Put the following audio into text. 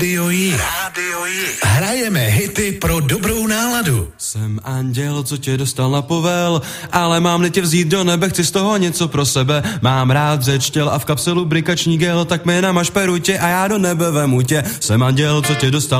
Radio J. Hrajeme hity pro dobrou náladu. Jsem anděl, co tě dostal na povel, ale mám-li tě vzít do nebe, chci z toho něco pro sebe. Mám rád řeč těl a v kapselu brikační gel, tak mi namaž perutě a já do nebe vemu tě. Jsem anděl, co tě dostal